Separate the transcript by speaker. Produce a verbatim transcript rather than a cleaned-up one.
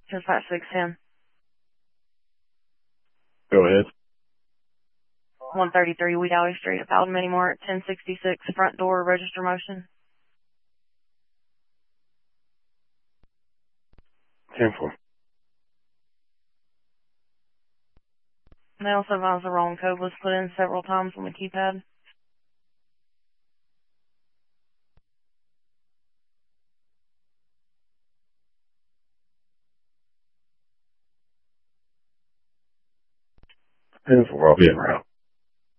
Speaker 1: Dispatch six ten.
Speaker 2: Go ahead.
Speaker 1: one thirty-three Wheat Alley Street, Bowden Mini Mart, ten sixty-six, front door, register motion.
Speaker 2: ten four.
Speaker 1: They also advise the wrong code was put in several times on the keypad.
Speaker 2: ten four, I'll be en route.